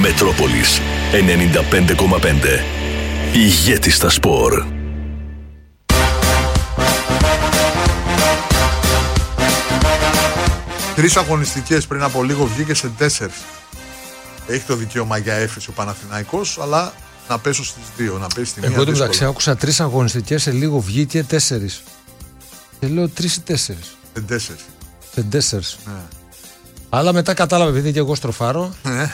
Μετρόπολης 95,5. Ηγέτης στα σπορ. Τρεις αγωνιστικές πριν από λίγο βγήκε σε 4. Έχει το δικαίωμα για έφεση ο Παναθηναϊκός, αλλά να πέσω στις 2. Να πέσει τη μία. Εγώ το μεταξύ άκουσα 3 αγωνιστικές, σε λίγο βγήκε 4. Και λέω 3 ή 4. Σε 4. Ναι. Αλλά μετά κατάλαβα, επειδή και εγώ στροφάρω.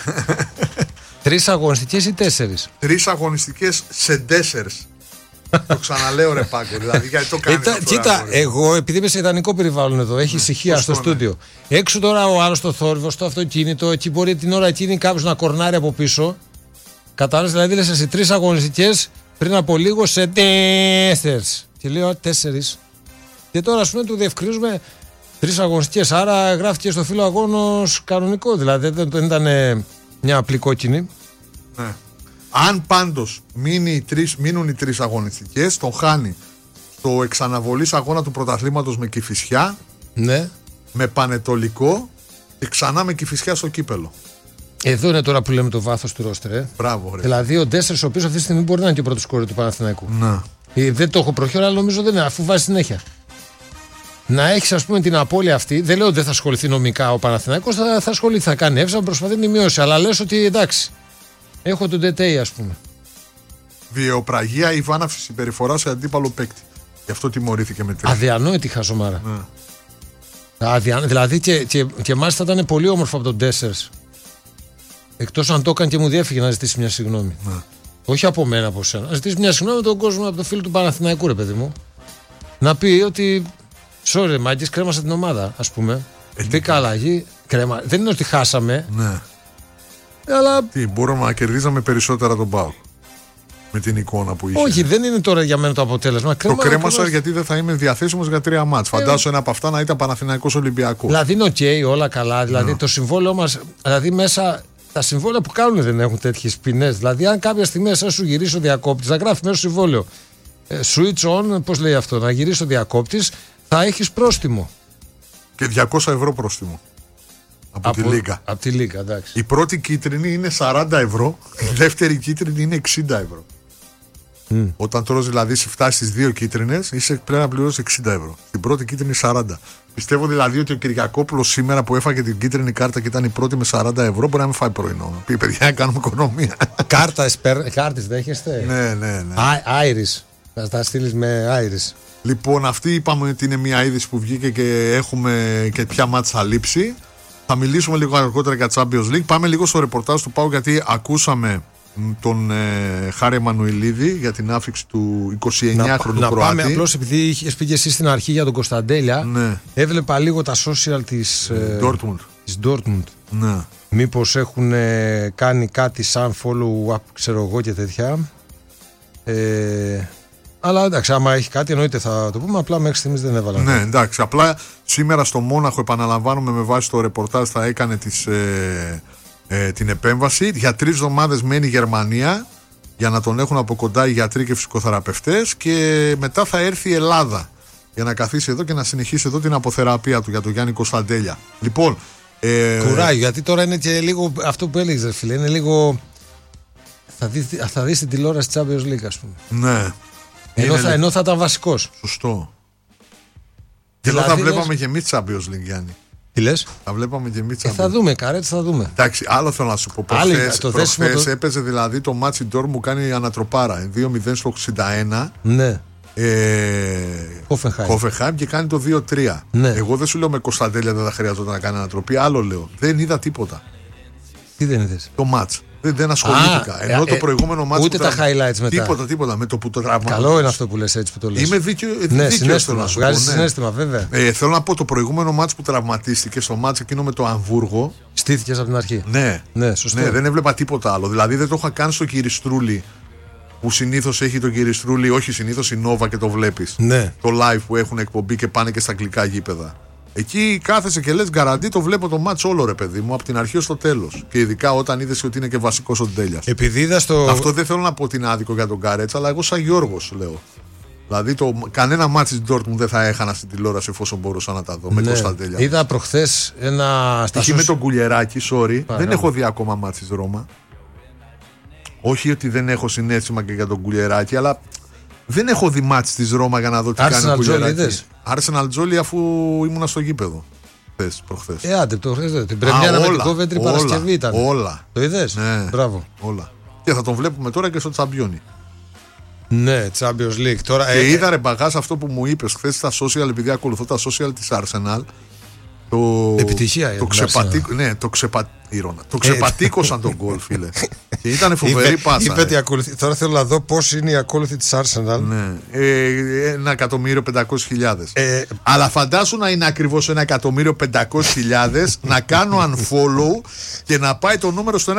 3 αγωνιστικές ή 4. 3 αγωνιστικές σε 4. Το ξαναλέω ρε Πάγκο, δηλαδή γιατί το κάνεις αυτό. Κοίτα, εγώ επειδή είμαι σε ιδανικό περιβάλλον εδώ, έχει ησυχία στο στούντιο. Έξω τώρα ο άλλος στο θόρυβο, στο αυτοκίνητο, εκεί μπορεί την ώρα εκείνη κάποιος να κορνάρει από πίσω. Κατάλαβες, δηλαδή λες εσύ 3 αγωνιστικές πριν από λίγο σε 4. Και λέω 4. Και τώρα ας πούμε του διευκρινίζουμε 3 αγωνιστικές. Άρα γράφτηκε στο φύλλο αγώνος κανονικό, δηλαδή δεν ήταν μια απλή κόκκινη. Ναι. Αν πάντως μείνουν οι 3 αγωνιστικές, τον χάνει στο εξαναβολής αγώνα του πρωταθλήματος με Κηφισιά, ναι, με Πανετολικό και ξανά με Κηφισιά στο κύπελο. Εδώ είναι τώρα που λέμε το βάθος του ρόστερ. Μπράβο, ρε. Δηλαδή ο Ντέσσερς, ο οποίος αυτή τη στιγμή μπορεί να είναι και ο πρώτος σκόρερ του Παναθηναϊκού. Να. Δεν το έχω προχειρό, αλλά νομίζω δεν είναι, αφού βάζει συνέχεια. Να έχει ας πούμε την απώλεια αυτή, δεν λέω ότι δεν θα ασχοληθεί νομικά ο Παναθηναϊκός, θα ασχοληθεί, θα κάνει εύσα, προσπαθεί να μειώσει. Αλλά λες ότι εντάξει, έχω τον Ντετέι ας πούμε. Βιαιοπραγία ή βάναυση συμπεριφορά σε αντίπαλο παίκτη. Γι' αυτό τιμωρήθηκε με 3. Αδιανόητη χαζομάρα. Δηλαδή και μάλιστα ήταν πολύ όμορφο από τον Ντέσσερς. Εκτός αν το έκανε και μου διέφυγε να ζητήσει μια συγγνώμη. Όχι από μένα, από σένα. Να ζητήσει μια συγγνώμη από τον κόσμο, από το φίλο του Παναθηναϊκού, ρε παιδί μου. Να πει ότι. Sorry, μάγκες, κρέμασα την ομάδα, ας πούμε. Μπήκα αλλαγή. Δεν είναι ότι χάσαμε. Ναι. Αλλά. Τι, μπορούμε να κερδίζαμε περισσότερα τον ΠΑΟΚ. Με την εικόνα που είχε. Όχι, δεν είναι τώρα για μένα το αποτέλεσμα. Το κρέμασα γιατί δεν θα είμαι διαθέσιμος για 3 μάτς. Φαντάσου ένα από αυτά να ήταν Παναθηναϊκός Ολυμπιακός. Δηλαδή είναι OK, όλα καλά. Δηλαδή το συμβόλαιο μας. Δηλαδή μέσα. Τα συμβόλαια που κάνουν δεν έχουν τέτοιες ποινές. Δηλαδή, αν κάποια στιγμή εσάς σου γυρίσει ο διακόπτης, να γράφει μέσα στο συμβόλαιο switch on, πώς λέει αυτό, να γυρίσει ο διακόπτης, θα έχεις πρόστιμο. Και 200 ευρώ πρόστιμο. Από τη Λίγκα. Από τη Λίγκα, εντάξει. Η πρώτη κίτρινη είναι 40 ευρώ, η δεύτερη κίτρινη είναι 60 ευρώ. Όταν τώρα δηλαδή φτάσει στις 2 κίτρινες, πρέπει να πληρώσεις 60 ευρώ. Την πρώτη κίτρινη 40. Πιστεύω δηλαδή ότι ο Κυριακόπουλος σήμερα που έφαγε την κίτρινη κάρτα και ήταν η πρώτη με 40 ευρώ, μπορεί να μην φάει πρωινό. Πει παιδιά, να κάνουμε οικονομία. Κάρτες δέχεστε. Ναι. Άιρις. Θα τα στείλεις με Άιρις. Λοιπόν, αυτή είπαμε ότι είναι μια είδηση που βγήκε και έχουμε και ποια μάτσα θα λείψει. Θα μιλήσουμε λίγο αργότερα για Champions League. Πάμε λίγο στο ρεπορτάζ του ΠΑΟ, γιατί ακούσαμε τον Χάρη Εμμανουηλίδη για την άφηξη του 29χρονου Κροάτη. Να πάμε απλώς, επειδή είχες πει και εσύ στην αρχή για τον Κωνσταντέλια, ναι. Έβλεπα λίγο τα social της Dortmund. Ναι. Μήπως έχουν κάνει κάτι σαν follow-up, ξέρω εγώ και τέτοια. Αλλά εντάξει, άμα έχει κάτι εννοείται θα το πούμε, απλά μέχρι στιγμής δεν έβαλα. Ναι, εντάξει, απλά σήμερα στο Μόναχο, επαναλαμβάνουμε με βάση το ρεπορτάζ, θα έκανε την επέμβαση. Για 3 εβδομάδες μένει η Γερμανία για να τον έχουν από κοντά οι γιατροί και φυσικοθεραπευτές, και μετά θα έρθει η Ελλάδα για να καθίσει εδώ και να συνεχίσει εδώ την αποθεραπεία του για τον Γιάννη Κωνσταντέλια. Λοιπόν, κουράγιο, γιατί τώρα είναι και λίγο αυτό που έλεγες, φίλε, είναι λίγο. Θα δεις την τηλεόραση της Champions League, ας πούμε. Ναι. Ενώ θα ήταν βασικός. Σωστό. Δηλαδή, θα βλέπαμε και εμείς Champions League, Γιάννη. Τι λες? Θα βλέπαμε και εμείς Champions League. Θα δούμε, Καρέτς, θα δούμε. Εντάξει, άλλο θέλω να σου πω. Προχθές έπαιζε δηλαδή το μάτσι Ντόρ, μου κάνει ανατροπάρα. 2-0 στο 61. Ναι. Hoffenheim και κάνει το 2-3. Ναι. Εγώ δεν σου λέω με Κωνσταντέλια δεν θα χρειαζόταν να κάνει ανατροπή. Άλλο λέω. Δεν είδα τίποτα. Τι δεν είδες? Το μάτς. Δεν ασχολήθηκα. Ενώ το προηγούμενο μάτσο. Ούτε τα highlights μετά. Τίποτα. Με το που το τραυμάτισε. Καλό είναι αυτό που λες, έτσι που το λες. Είμαι δίκαιο. Ναι, συνέστημα. Βγάζει συνέστημα, βέβαια. Θέλω να πω, το προηγούμενο μάτσο που τραυματίστηκε, στο μάτσο εκείνο με το Αμβούργο. Στήθηκες από την αρχή. Ναι, σωστό. Ναι, δεν έβλεπα τίποτα άλλο. Δηλαδή δεν το είχα κάνει στο Κυριστρούλη, που συνήθως έχει τον Κυριστρούλη, όχι συνήθως η Νόβα και το βλέπεις. Ναι. Το live που έχουν εκπομπή και πάνε και στα αγγλικά γήπεδα. Εκεί κάθεσαι και λες γκαραντί, το βλέπω το μάτς όλο, ρε παιδί μου, από την αρχή ως το τέλος. Και ειδικά όταν είδες ότι είναι και βασικός ο Ντέλιας. Επειδή είδα στο. Αυτό δεν θέλω να πω ότι είναι άδικο για τον Καρέτσα, αλλά εγώ σαν Γιώργος λέω. Δηλαδή κανένα μάτσι της Dortmund δεν θα έχανα στην τηλεόραση εφόσον μπορούσα να τα δω. Ναι. Με Κωνσταντέλια. Είδα προχθές ένα. Εκεί με τον Κουλιεράκη, sorry, δεν έχω δει ακόμα μάτσι της Ρώμα. Όχι ότι δεν έχω συνέστημα και για τον Κουλιεράκη, αλλά δεν έχω δει μάτς της Ρώμα για να δω τι κάνει ο Κουλιεράκη. Arsenal Τζόλι, αφού ήμουνα στο γήπεδο προχθές. Άντε, το χθες. Την πρεμιέρα με την Κόβεντρη Παρασκευή ήταν. Όλα. Το είδες? Ναι. Μπράβο. Όλα. Και θα τον βλέπουμε τώρα και στο Τσαμπιόνι. Ναι, Champions League. Τώρα, και είδα ρε Μπαγάς αυτό που μου είπες χθες στα social, επειδή ακολουθώ τα social της Arsenal. Επιτυχία. Το ξεπατήκωσαν τον γκολ, φίλε. Και ήταν φοβερή πάσα. Τώρα θέλω να δω πώς είναι η ακόλουθη της Arsenal. Ναι. 1.500.000. Αλλά φαντάσου να είναι ακριβώς 1.500.000, να κάνω unfollow και να πάει το νούμερο στο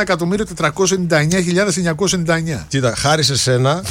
1.499.999. Κοίτα, χάρη σε σένα.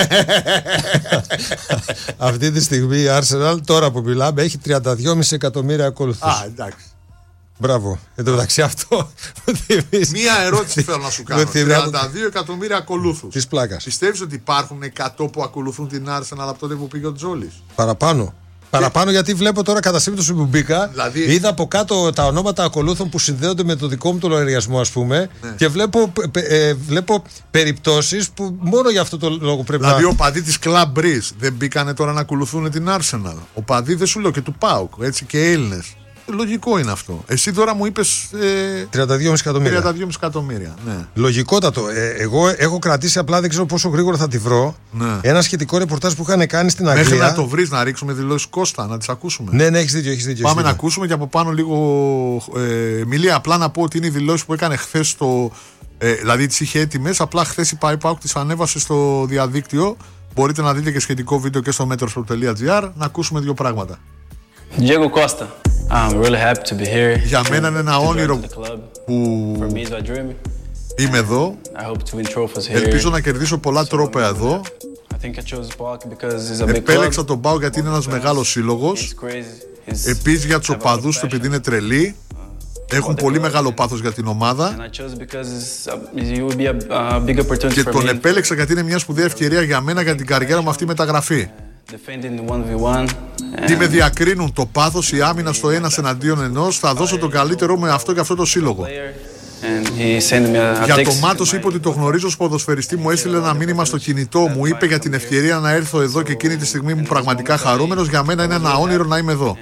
Αυτή τη στιγμή η Arsenal, τώρα που μιλάμε, έχει 32,5 εκατομμύρια ακολουθούς. Α, εντάξει. Μπράβο. Εν τω μεταξύ αυτό. Μία ερώτηση θέλω να σου κάνω. 32 εκατομμύρια ακολούθους. Της πλάκας. Πιστεύεις ότι υπάρχουν 100 που ακολουθούν την Arsenal από τότε που πήγε ο Τζόλης? Παραπάνω. Παραπάνω, γιατί βλέπω τώρα κατά σύμπτωση που μπήκα. Δηλαδή... Είδα από κάτω τα ονόματα ακολούθων που συνδέονται με το δικό μου το λογαριασμό, ας πούμε. Ναι. Και βλέπω περιπτώσεις που μόνο για αυτό το λόγο πρέπει δηλαδή, οπαδοί της Club Breeze δεν μπήκανε τώρα να ακολουθούν την Arsenal. Οπαδοί, δεν σου λέω, και του ΠΑΟΚ, έτσι, και Έλληνες. Λογικό είναι αυτό. Εσύ τώρα μου είπες 32,5 εκατομμύρια. 32,5 εκατομμύρια, ναι. Λογικότατο. Εγώ έχω κρατήσει, απλά δεν ξέρω πόσο γρήγορα θα τη βρω. Ναι. Ένα σχετικό ρεπορτάζ που είχαν κάνει στην Αγγλία. Μέχρι να το βρεις, να ρίξουμε δηλώσεις Κώστα, να τις ακούσουμε. Ναι, έχεις δίκιο. Πάμε να ακούσουμε και από πάνω λίγο. Μιλία, απλά να πω ότι είναι οι δηλώσεις που έκανε χθες στο. Δηλαδή τις είχε έτοιμες, απλά χθες η ΠΑΟΚ τις ανέβασε στο διαδίκτυο. Μπορείτε να δείτε και σχετικό βίντεο και στο metrosport.gr. Να ακούσουμε δύο πράγματα. Diego Costa. I'm really happy to be here. Για μένα είναι ένα όνειρο που είμαι εδώ. Ελπίζω να κερδίσω πολλά τρόπαια εδώ. Επέλεξα τον ΠΑΟΚ γιατί είναι ένας μεγάλος σύλλογος. Επίσης για τους οπαδούς του, επειδή είναι τρελοί. Έχουν πολύ μεγάλο πάθος για την ομάδα. Και τον επέλεξα γιατί είναι μια σπουδαία ευκαιρία για μένα, για την καριέρα μου αυτή η μεταγραφή. Τι με διακρίνουν το πάθος, η άμυνα στο ένας εναντίον ενός. Θα δώσω τον καλύτερό με αυτό και αυτό το σύλλογο. Για το Μάτος είπε ότι το γνωρίζω ως ποδοσφαιριστή, μου έστειλε ένα μήνυμα στο κινητό, μου είπε για την ευκαιρία να έρθω εδώ και εκείνη τη στιγμή μου πραγματικά χαρούμενος. Για μένα είναι ένα όνειρο να είμαι εδώ.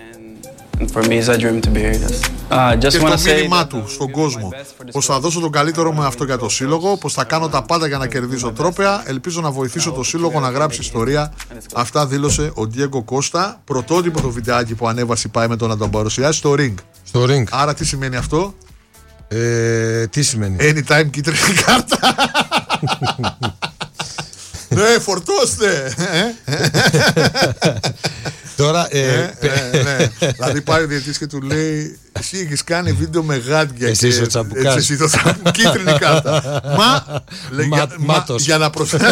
Και στο μήνυμά του στον κόσμο, πως θα δώσω τον καλύτερο με αυτό για το σύλλογο, πως θα κάνω τα πάντα για να κερδίσω τρόπαια. Ελπίζω να βοηθήσω το σύλλογο να γράψει ιστορία. Αυτά δήλωσε ο Ντιέγκο Κώστα. Πρωτότυπο το βιντεάκι που ανέβασε, πάει με το να τον παρουσιάσει στο ring. Άρα τι σημαίνει αυτό? Τι σημαίνει? Anytime κίτρινη κάρτα. Ναι, φορτώστε. Τώρα, ναι. Δηλαδή πάει ο διαιτητής και του λέει, εσύ έχεις κάνει βίντεο με γάντια. Εσύ είσαι ο Τσαμπουκάς. Εσύ το κίτρινη κάρτα. Μάτος. Για να προσθέσει.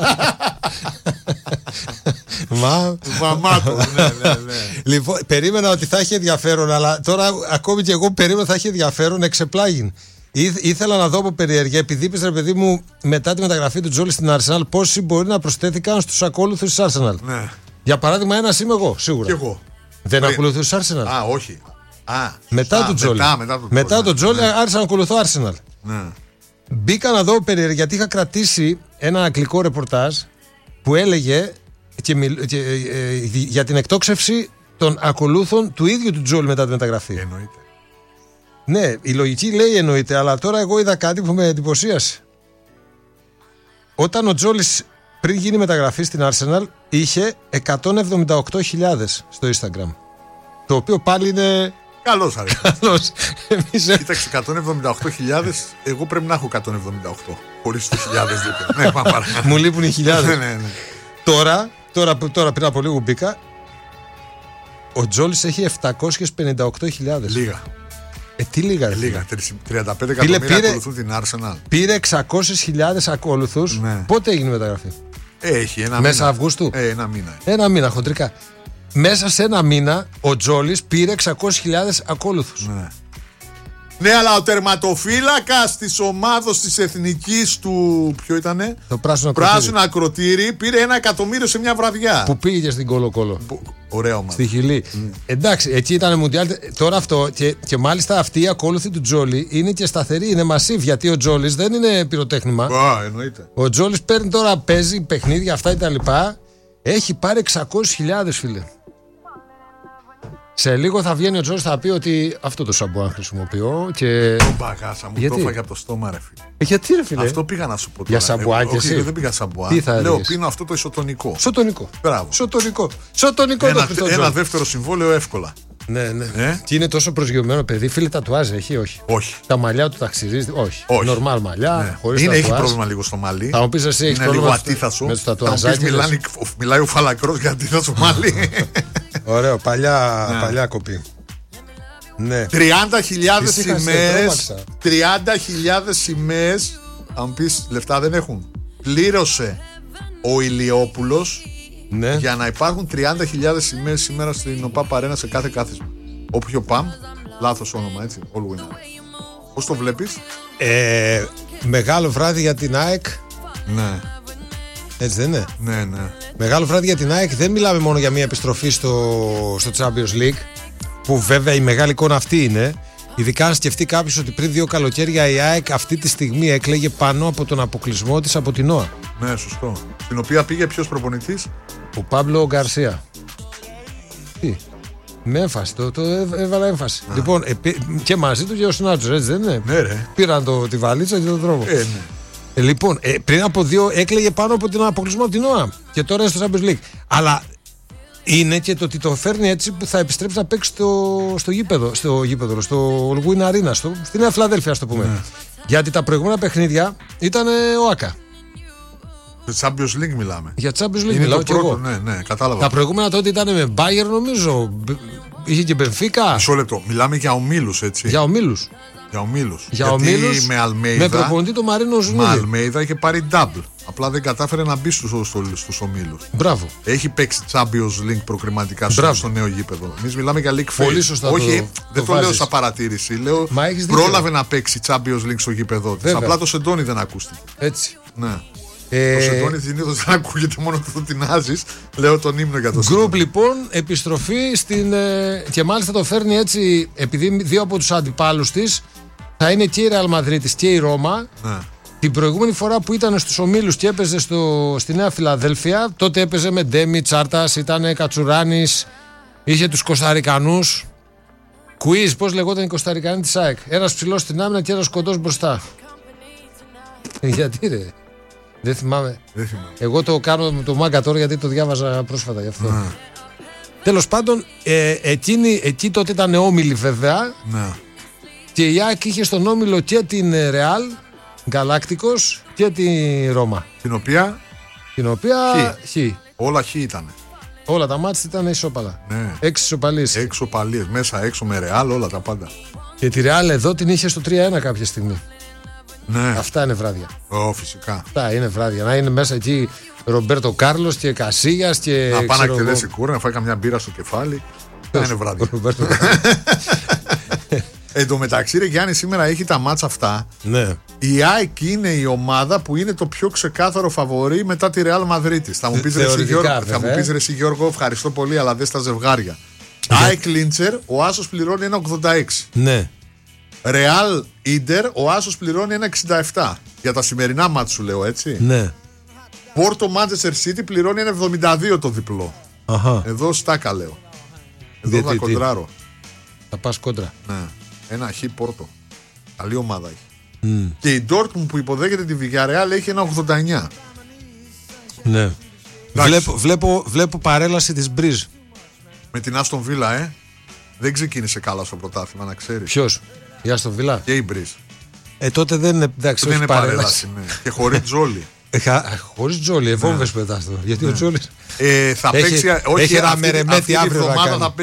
Μάτος. Ναι. Λοιπόν, περίμενα ότι θα έχει ενδιαφέρον, αλλά τώρα ακόμη και εγώ περίμενα θα έχει ενδιαφέρον εξεπλάγιν. Ήθελα να δω από περιέργεια, επειδή είπες, ρε παιδί μου, μετά τη μεταγραφή του Τζόλι στην Arsenal, πόσοι μπορεί να προσθέθηκαν στους ακόλουθους της Arsenal. Ναι. Για παράδειγμα, ένας είμαι εγώ, σίγουρα. Και εγώ. Δεν ακολουθούς Arsenal. Α, όχι. Μετά τον Τζόλι. Μετά τον Τζόλι άρχισα να ακολουθώ Arsenal. Ναι. Μπήκα να δω περιέργεια, γιατί είχα κρατήσει ένα αγγλικό ρεπορτάζ που έλεγε για την εκτόξευση των ακολούθων του ίδιου του Τζόλι μετά τη μεταγραφή. Εννοείται. Ναι, η λογική λέει εννοείται, αλλά τώρα εγώ είδα κάτι που με εντυπωσίασε. Όταν ο Τζόλις πριν γίνει μεταγραφή στην Arsenal είχε 178.000 στο Instagram. Το οποίο πάλι είναι... Καλός αριθμός. Καλός. Κοίταξε, 178.000, εγώ πρέπει να έχω 178. Χωρίς τις χιλιάδες δίπλα. Ναι, πάμε παρακάτω. Μου λείπουν οι χιλιάδες. Ναι. Τώρα πριν από λίγο μπήκα. Ο Τζόλις έχει 758.000. Λίγα. Τι λίγα, λίγα. 35 εκατομμύρια ακολουθούν την Arsenal. Πήρε 600.000 ακόλουθους. Ναι. Πότε έγινε η μεταγραφή? Έχει ένα μέσα μήνα. Αυγούστου. Ένα μήνα χοντρικά. Μέσα σε ένα μήνα ο Τζόλις πήρε 600.000 ακόλουθους. Ναι. Ναι, αλλά ο τερματοφύλακας της ομάδος της εθνικής του. Ποιο ήτανε? Το πράσινο ακροτήρι πήρε 1 εκατομμύριο σε μια βραδιά. Που πήγε στην Κολοκόλο. Ωραία ομάδα. Στη Χιλή. Εντάξει, εκεί ήταν Μουντιάλ. Τώρα αυτό και μάλιστα αυτή η ακόλουθη του Τζόλι είναι και σταθερή, είναι μασίβ. Γιατί ο Τζόλις δεν είναι πυροτέχνημα. Εννοείται. Ο Τζόλις παίρνει τώρα, παίζει παιχνίδια αυτά κτλ. Έχει πάρει 600.000, φίλε. Σε λίγο θα βγαίνει ο Τζόρις, θα πει ότι αυτό το σαμπουάν χρησιμοποιώ και. Τον μπαγάσα μου, το έφαγε από το στόμα, ρε φίλε. Γιατί, ρε φίλε? Αυτό πήγα να σου πω τώρα. Για σαμπουάν και εσύ? Δεν πήγα σαμπουάν. Τι θα λέω, έλεγες? πίνω αυτό το ισοτονικό. Σωτονικό. Μπράβο. Σωτονικό Ένα δεύτερο συμβόλαιο εύκολα. Ναι. Και είναι τόσο προσγειωμένο παιδί, φίλε, τατουάζ έχει, όχι? Όχι. Τα μαλλιά του τα ξυρίζει, όχι. Νορμάλ μαλλιά, Ναι. χωρίς Έχει τατουάζ. πρόβλημα λίγο στο μαλλί. Θα μου πεις εσύ, έχεις είναι λίγο πρόβλημα ατίθασο. με τους Θα μου τατουαζάκες. πεις, μιλάει ο Φαλακρός για ατίθασο μαλλί. Ωραίο, παλιά κοπή. Ναι. 30.000 σημαίες. 30.000 σημαίες. Αν μου πεις, λεφτά δεν έχουν. Πλήρωσε ο Ηλιόπουλος, Ναι. για να υπάρχουν 30.000 σημαίες σήμερα στην ΟΠΑΠ Αρένα σε κάθε κάθισμα. Όποιο ΠΑΜ, λάθος όνομα, έτσι. All winner. Πώς το βλέπεις? Μεγάλο βράδυ για την ΑΕΚ. Ναι, Έτσι δεν είναι? ναι. Μεγάλο βράδυ για την ΑΕΚ. Δεν μιλάμε μόνο για μια επιστροφή στο Champions League, που βέβαια η μεγάλη εικόνα αυτή είναι. Ειδικά αν σκεφτεί κάποιος ότι πριν 2 καλοκαίρια η ΑΕΚ αυτή τη στιγμή έκλαιγε πάνω από τον αποκλεισμό της από την ΟΑ. Ναι, σωστό. Στην οποία πήγε ποιος προπονητής? Ο Πάμπλο Γκαρσία. Τι? Με έμφαση, το έβαλα έμφαση. Λοιπόν, και μαζί του και ο Σνάτσος, έτσι δεν είναι? Ναι, ρε. Πήραν τη βαλίτσα και τον τρόπο. Ναι. Λοιπόν, πριν από 2 έκλαιγε πάνω από τον αποκλεισμό από την ΟΑ. Και τώρα είναι στο Champions League. Αλλά είναι και το ότι το φέρνει έτσι που θα επιστρέψει να παίξει στο Win Arena, στη Νέα Φιλαδέλφια, α το πούμε. Ναι. Γιατί τα προηγούμενα παιχνίδια ήταν ο ΑΚΑ. Για Champions League μιλάμε. Για Champions League Είναι μιλάω το και πρώτο, εγώ. ναι, κατάλαβα. Τα προηγούμενα τότε ήταν με Bayern, νομίζω. Είχε και Μπενφίκα. Μισό λεπτό. Μιλάμε για ομίλους, έτσι. Για ομίλους. Για ομίλους. Για Γιατί ομίλους. με Αλμέιδα. Με προπονητή το Μαρίνο Με Ζουνίδη. Αλμέιδα είχε πάρει double. Απλά δεν κατάφερε να μπει στους ομίλους. Μπράβο. Έχει παίξει Champions League προκριματικά Μπράβο. στο νέο γήπεδο. Εμείς μιλάμε για League Phase. Πολύ σωστά. Όχι, δεν το λέω βάζεις. σαν παρατήρηση. Λέω Μα έχεις δίκιο. πρόλαβε να παίξει Champions League στο γήπεδο της. Βέβαια. Απλά το σεντόνι δεν ακούστηκε. Έτσι. Ναι. Το σεντόνι συνήθως δεν ακούγεται, μόνο το τεινάζεις. Λέω τον ύμνο για το Γκρουπ σεντόνι. λοιπόν, επιστροφή στην. Και μάλιστα το φέρνει έτσι, επειδή 2 από τους αντιπάλους της θα είναι και η Ρεάλ Μαδρίτης και η Ρώμα. Ναι. Την προηγούμενη φορά που ήταν στους ομίλους και έπαιζε στη Νέα Φιλαδέλφια, τότε έπαιζε με Ντέμι, Τσάρτας, ήταν Κατσουράνης, είχε τους Κοσταρικανούς. Quiz, πώς λεγόταν οι Κοσταρικανοί της ΑΕΚ? Ένας ψηλός στην άμυνα και ένας κοντός μπροστά. Γιατί ρε? Δεν θυμάμαι. Δεν θυμάμαι. Εγώ το κάνω με το μάγκα τώρα γιατί το διάβαζα πρόσφατα γι' αυτό. Ναι. Τέλος πάντων, εκεί τότε ήταν όμιλοι βέβαια. Ναι. Και η ΑΕΚ είχε στον όμιλο και την Ρεάλ Γκαλάκτικος και τη Ρώμα. Την οποία Την οποία χ. όλα χ ήταν. Όλα τα μάτς ήταν ισόπαλα. Ναι. 6 ισοπαλίες. Έξω παλίες, μέσα έξω με Ρεάλ, όλα τα πάντα. Και τη Ρεάλ εδώ την είχε στο 3-1 κάποια στιγμή. Ναι. Αυτά είναι βράδια. Φυσικά. Αυτά είναι βράδια. Να είναι μέσα εκεί Ρομπέρτο Κάρλος και Κασίγιας και. Να πάει να ξέρω εκτελέσει εγώ. κούρα, να φάει καμιά μπύρα στο κεφάλι. Θα είναι βράδυ. Ο Ρομπέρτο. Εν τω μεταξύ, ρε Γιάννη, σήμερα έχει τα μάτσα αυτά. Ναι. Η ΑΕΚ είναι η ομάδα που είναι το πιο ξεκάθαρο φαβορί μετά τη Ρεάλ Μαδρίτης. Θα μου πεις ρε εσύ Γιώργο, ευχαριστώ πολύ, αλλά δεν στα ζευγάρια. ΑΕΚ Λίντσερ, ο Άσος πληρώνει 1,86. Ναι. Ρεάλ Ίντερ, ο Άσος πληρώνει 1,67. Για τα σημερινά μάτς σου λέω, έτσι. Ναι. Πόρτο Μάντσεστερ City πληρώνει 1,72 το διπλό. Αχα. Εδώ στάκα λέω. Εδώ Γιατί, θα κοντράρω. Θα πας κόντρα. Ναι. Ένα χ Πόρτο. Καλή ομάδα έχει. Και η Dortmund που υποδέχεται τη Villarreal έχει ένα 89. Ναι. Βλέπω παρέλαση της Μπριζ. Με την Άστον Βίλα, δεν ξεκίνησε καλά στο πρωτάθλημα, να ξέρεις. Ποιος? Η Άστον Βίλα. Και η Μπριζ. Τότε δεν είναι, εντάξει, Δεν όχι είναι παρέλαση. Ναι. Και χωρίς Τζόλι. Χωρίς Τζόλι, εφόμβες πετάς το. Γιατί ο Τζόλις θα παίξει. Όχι, έχει ένα αυτή μερεμέτη τη αύριο να εβδομάδα κάνει. θα